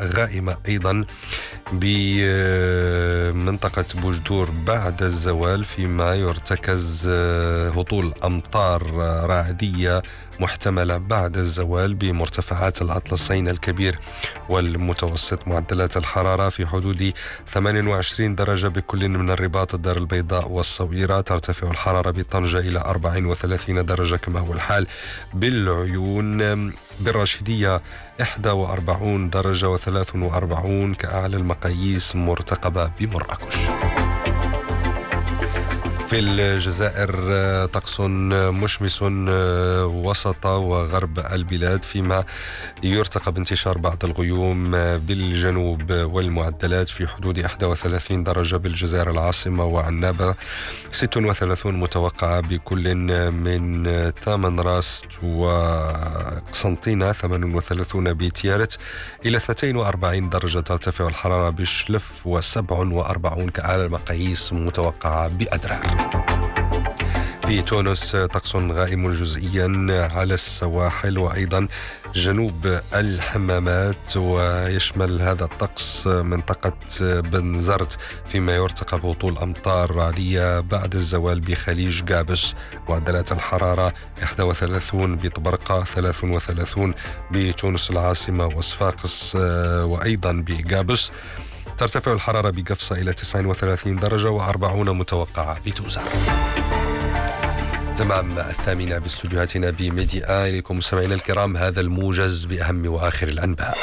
غائمة أيضا بمنطقة بوجدور بعد الزوال، فيما يرتكز هطول أمطار رعدية محتملة بعد الزوال بمرتفعات الأطلسين الكبير والمتوسط. معدلات الحرارة في حدود 28 درجة بكل من الرباط، الدار البيضاء والصويرة. ترتفع الحرارة بطنجة إلى 34 درجة كما هو الحال بالعيون. بالرشيدية 41 درجة و43 كأعلى المقاييس مرتقبة بمراكش. في الجزائر طقس مشمس وسط وغرب البلاد، فيما يرتقب انتشار بعض الغيوم بالجنوب، والمعدلات في حدود 31 درجة بالجزائر العاصمة وعنابة، 36 متوقعة بكل من تامن راست وقسنطينة، 38 بتيارت، إلى 42 درجة ترتفع الحرارة بشلف، و47 كأعلى المقاييس متوقعة بأدرار. في تونس طقس غائم جزئيا على السواحل وأيضا جنوب الحمامات، ويشمل هذا الطقس منطقة بنزرت، فيما يرتقب هطول أمطار رعدية بعد الزوال بخليج قابس. معدلات الحرارة 31 بطبرقة، 33 بتونس العاصمة وصفاقس وأيضا بقابس. ترتفع الحرارة بقفصة إلى 39 درجة و40 متوقعة بتوزع. تمام 8 باستوديوهاتنا بميديا. إليكم مستمعينا الكرام هذا الموجز بأهم وآخر الأنباء.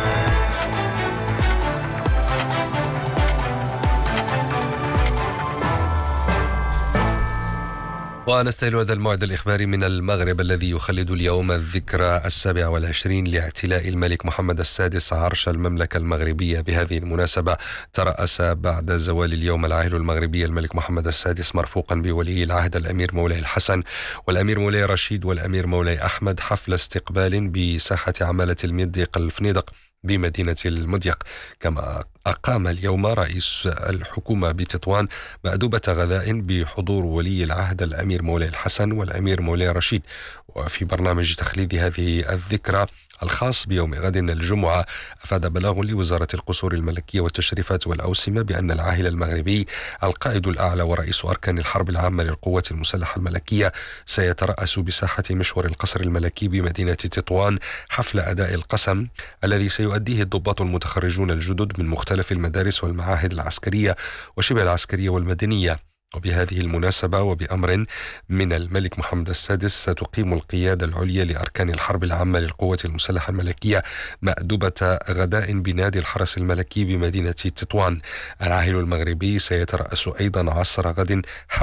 ونستهل هذا الموعد الإخباري من المغرب الذي يخلد اليوم الذكرى 27 لاعتلاء الملك محمد السادس عرش المملكة المغربية. بهذه المناسبة ترأس بعد زوال اليوم العاهل المغربي الملك محمد السادس مرفوقا بولي العهد الأمير مولاي الحسن والأمير مولاي رشيد والأمير مولاي أحمد حفل استقبال بساحة عمالة المضيق الفنيدق بمدينة المضيق. كما أقام اليوم رئيس الحكومة بتطوان مأدوبة غذاء بحضور ولي العهد الأمير مولاي الحسن والأمير مولاي رشيد. وفي برنامج تخليد هذه الذكرى الخاص بيوم غد الجمعة، أفاد بلاغ لوزارة القصور الملكية والتشريفات والأوسمة بأن العاهل المغربي القائد الأعلى ورئيس أركان الحرب العامة للقوات المسلحة الملكية سيترأس بساحة مشور القصر الملكي بمدينة تطوان حفل أداء القسم الذي سيؤديه الضباط المتخرجون الجدد من مختلف المدارس والمعاهد العسكرية وشبه العسكرية والمدنية. وبهذه المناسبة وبأمر من الملك محمد السادس ستقيم القيادة العليا لأركان الحرب العامة للقوات المسلحة الملكية مأدوبة غداء بنادي الحرس الملكي بمدينة تطوان. العاهل المغربي سيترأس أيضا عصر غد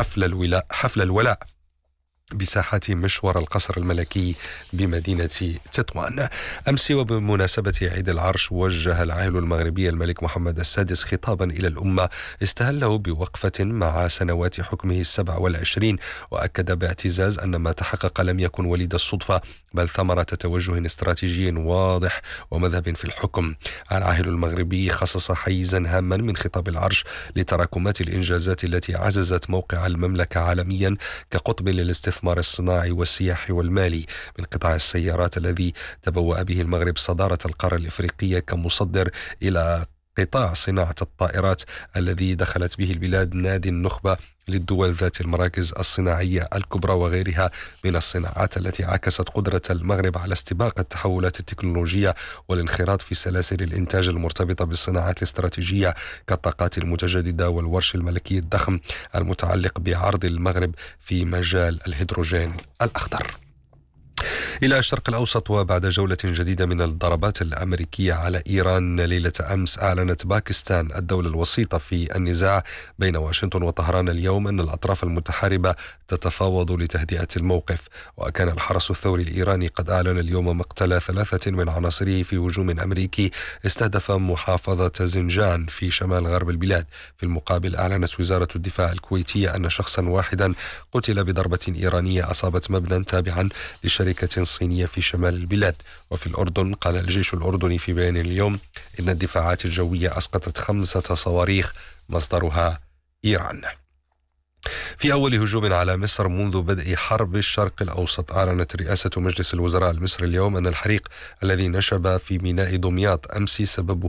حفل الولاء بساحة مشور القصر الملكي بمدينة تطوان. أمس وبمناسبة عيد العرش وجه العاهل المغربي الملك محمد السادس خطابا إلى الأمة استهله بوقفة مع سنوات حكمه 27، وأكد باعتزاز أن ما تحقق لم يكن وليد الصدفة بل ثمرة توجه استراتيجي واضح ومذهب في الحكم. العاهل المغربي خصص حيزا هاما من خطاب العرش لتراكمات الإنجازات التي عززت موقع المملكة عالميا كقطب للاستثمار الصناعي والسياحي والمالي، من قطاع السيارات الذي تبوأ به المغرب صدارة القارة الإفريقية كمصدر إلى قطاع صناعة الطائرات الذي دخلت به البلاد نادي النخبة للدول ذات المراكز الصناعية الكبرى وغيرها من الصناعات التي عكست قدرة المغرب على استباق التحولات التكنولوجية والانخراط في سلاسل الإنتاج المرتبطة بالصناعات الاستراتيجية كالطاقات المتجددة والورش الملكي الضخم المتعلق بعرض المغرب في مجال الهيدروجين الأخضر. إلى الشرق الأوسط، وبعد جولة جديدة من الضربات الأمريكية على إيران ليلة أمس، أعلنت باكستان الدولة الوسيطة في النزاع بين واشنطن وطهران اليوم أن الأطراف المتحاربة تتفاوض لتهدئة الموقف. وكان الحرس الثوري الإيراني قد أعلن اليوم مقتل 3 من عناصره في هجوم أمريكي استهدف محافظة زنجان في شمال غرب البلاد. في المقابل أعلنت وزارة الدفاع الكويتية أن شخصا واحدا قتل بضربة إيرانية أصابت مبنى تابعا لشركة صينية في شمال البلاد. وفي الأردن قال الجيش الأردني في بيان اليوم إن الدفاعات الجوية أسقطت 5 صواريخ مصدرها إيران. في أول هجوم على مصر منذ بدء حرب الشرق الأوسط، أعلنت رئاسة مجلس الوزراء المصري اليوم أن الحريق الذي نشب في ميناء دمياط أمس سببه